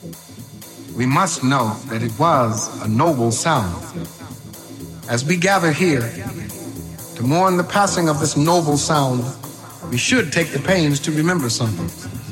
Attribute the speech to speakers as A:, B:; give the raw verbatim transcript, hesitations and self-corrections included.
A: we must know that it was a noble sound. As we gather here to mourn the passing of this noble sound, we should take the pains to remember something.